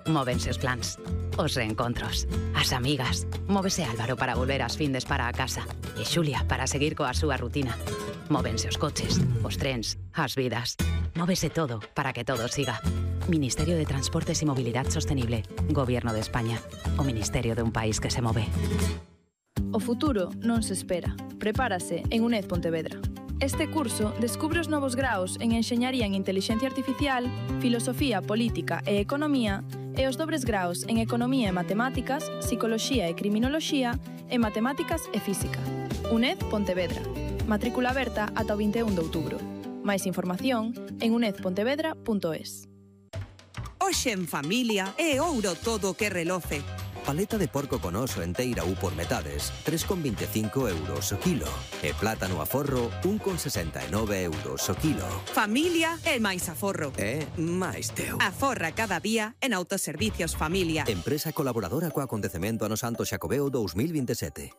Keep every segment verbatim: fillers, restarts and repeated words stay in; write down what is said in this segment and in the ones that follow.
Móvense os plans, os reencontros, as amigas. Móvese Álvaro para volver as findes para a casa e Xulia para seguir coa súa rutina. Móvense os coches, os trens, as vidas. Móvese todo para que todo siga. Ministerio de Transportes y Movilidad Sostenible. Gobierno de España. O Ministerio de un país que se move. O futuro non se espera. Prepárase en UNED Pontevedra. Este curso descubre os novos graos en Enxeñaría en Intelixencia Artificial, Filosofía, Política e Economía e os dobres graos en Economía e Matemáticas, Psicoloxía e Criminoloxía e Matemáticas e Física. UNED Pontevedra. Matrícula aberta ata o vinte e un de outubro. Máis información en uned pontevedra punto es. Hoxe en familia é ouro todo o que reloce. Paleta de porco con oso enteira ou por metades, tres con veinticinco euros o kilo. E plátano a forro, un con sesenta e nove euros o kilo. Familia é máis aforro. É máis teu. Aforra cada día en Autoservicios Familia. Empresa colaboradora co acontecemento ano Santo Xacobeo dos mil veintisiete.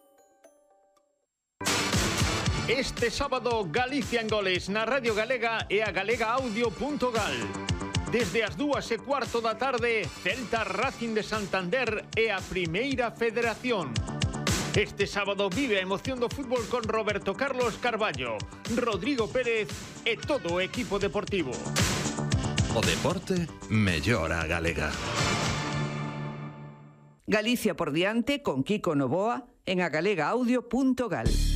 Este sábado, Galicia en goles na Radio Galega e a galega audio punto gal. Desde as dúas e cuarto da tarde, Celta Racing de Santander e a Primeira Federación. Este sábado vive a emoción do fútbol con Roberto Carlos Carballo, Rodrigo Pérez e todo o equipo deportivo. O deporte mellora a galega. Galicia por diante con Kiko Novoa en a galega audio punto gal.